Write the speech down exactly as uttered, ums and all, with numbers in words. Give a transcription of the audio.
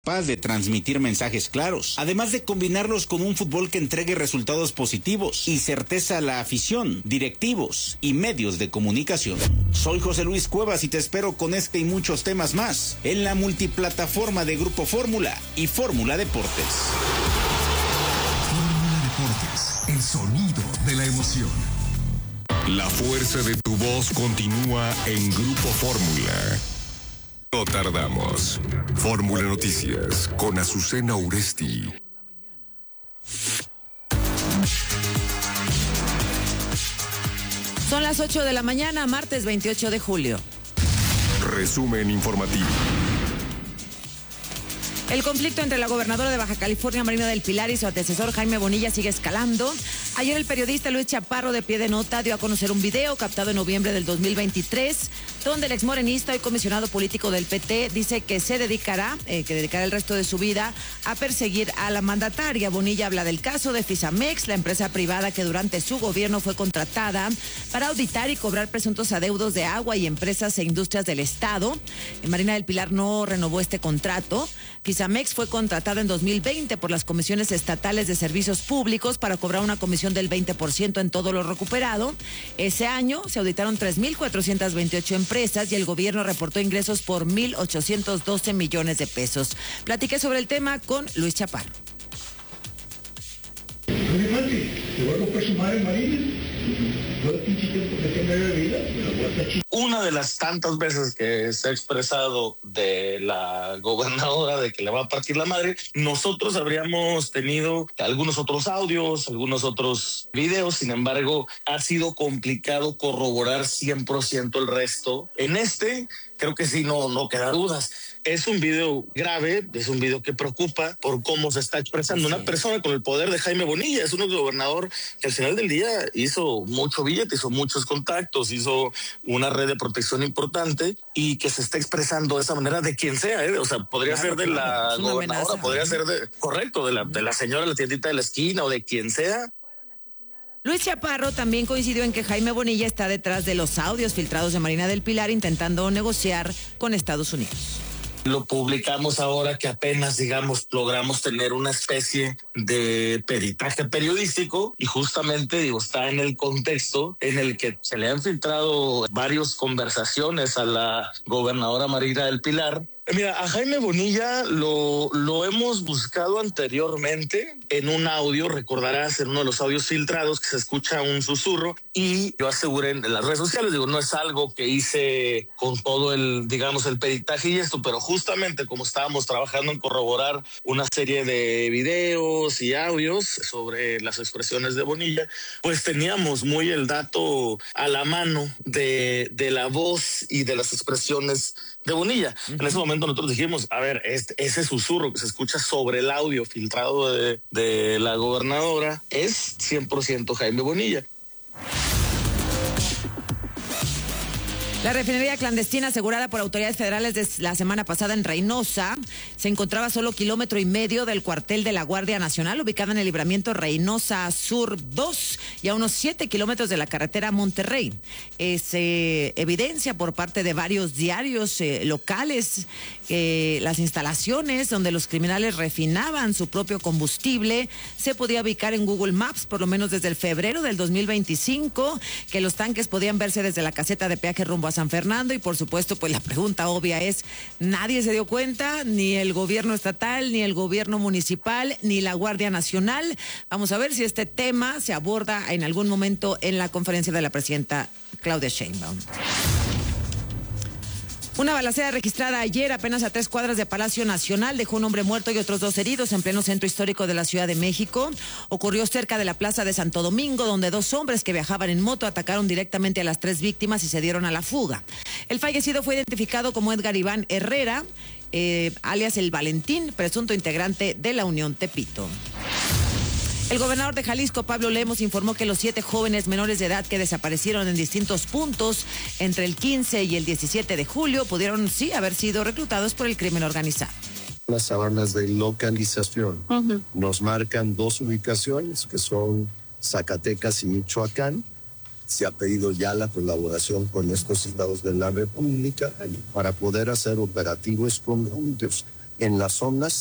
capaz de transmitir mensajes claros, además de combinarlos con un fútbol que entregue resultados positivos y certeza a la afición, directivos y medios de comunicación. Soy José Luis Cuevas y te espero con este y muchos temas más en la multiplataforma de Grupo Fórmula y Fórmula Deportes. Fórmula Deportes, el sonido de la emoción. La fuerza de tu voz continúa en Grupo Fórmula. No tardamos. Fórmula Noticias con Azucena Uresti. Son las ocho de la mañana, martes veintiocho de julio. Resumen informativo. El conflicto entre la gobernadora de Baja California, Marina del Pilar, y su antecesor Jaime Bonilla sigue escalando. Ayer el periodista Luis Chaparro, de Pie de Nota, dio a conocer un video captado en noviembre del dos mil veintitrés, donde el exmorenista y comisionado político del P T dice que se dedicará, eh, que dedicará el resto de su vida a perseguir a la mandataria. Bonilla habla del caso de Fisamex, la empresa privada que durante su gobierno fue contratada para auditar y cobrar presuntos adeudos de agua y empresas e industrias del Estado. Marina del Pilar no renovó este contrato. Fisamex fue contratada en dos mil veinte por las comisiones estatales de servicios públicos para cobrar una comisión del veinte por ciento en todo lo recuperado. Ese año se auditaron tres mil cuatrocientas veintiocho empresas y el gobierno reportó ingresos por mil ochocientos doce millones de pesos. Platiqué sobre el tema con Luis Chaparro. Una de las tantas veces que se ha expresado de la gobernadora de que le va a partir la madre, nosotros habríamos tenido algunos otros audios, algunos otros videos, sin embargo, ha sido complicado corroborar cien por ciento el resto. En este, creo que sí, no, no queda dudas. Es un video grave, es un video que preocupa por cómo se está expresando una persona con el poder de Jaime Bonilla. Es un gobernador que al final del día hizo mucho billete, hizo muchos contactos, hizo una red de protección importante y que se está expresando de esa manera de quien sea, ¿eh? O sea, podría claro, ser de la gobernadora, amenaza, podría ¿eh? ser de, correcto, de la, de la señora de la tiendita de la esquina o de quien sea. Luis Chaparro también coincidió en que Jaime Bonilla está detrás de los audios filtrados de Marina del Pilar intentando negociar con Estados Unidos. Lo publicamos ahora que apenas, digamos, logramos tener una especie de peritaje periodístico y justamente, digo, está en el contexto en el que se le han filtrado varias conversaciones a la gobernadora Marina del Pilar. Mira, a Jaime Bonilla lo, lo hemos buscado anteriormente en un audio, recordarás, en uno de los audios filtrados que se escucha un susurro y yo aseguré en las redes sociales, digo, no es algo que hice con todo el, digamos, el peritaje y esto, pero justamente como estábamos trabajando en corroborar una serie de videos y audios sobre las expresiones de Bonilla, pues teníamos muy el dato a la mano de, de la voz y de las expresiones de Bonilla. Uh-huh. En ese momento nosotros dijimos, a ver, este, ese susurro que se escucha sobre el audio filtrado de, de la gobernadora es cien por ciento Jaime Bonilla. La refinería clandestina asegurada por autoridades federales desde la semana pasada en Reynosa se encontraba a solo kilómetro y medio del cuartel de la Guardia Nacional, ubicada en el libramiento Reynosa Sur dos y a unos siete kilómetros de la carretera Monterrey. Es eh, evidencia por parte de varios diarios eh, locales eh, las instalaciones donde los criminales refinaban su propio combustible. Se podía ubicar en Google Maps, por lo menos desde el febrero del dos mil veinticinco, que los tanques podían verse desde la caseta de peaje rumbo a San Fernando y por supuesto pues la pregunta obvia es, nadie se dio cuenta, ni el gobierno estatal, ni el gobierno municipal, ni la Guardia Nacional. Vamos a ver si este tema se aborda en algún momento en la conferencia de la presidenta Claudia Sheinbaum. Una balacera registrada ayer apenas a tres cuadras de Palacio Nacional dejó un hombre muerto y otros dos heridos en pleno centro histórico de la Ciudad de México. Ocurrió cerca de la Plaza de Santo Domingo, donde dos hombres que viajaban en moto atacaron directamente a las tres víctimas y se dieron a la fuga. El fallecido fue identificado como Edgar Iván Herrera, eh, alias El Valentín, presunto integrante de la Unión Tepito. El gobernador de Jalisco, Pablo Lemos, informó que los siete jóvenes menores de edad que desaparecieron en distintos puntos entre el quince y el diecisiete de julio pudieron, sí, haber sido reclutados por el crimen organizado. Las sábanas de localización uh-huh. nos marcan dos ubicaciones que son Zacatecas y Michoacán. Se ha pedido ya la colaboración con estos estados de la República para poder hacer operativos conjuntos en las zonas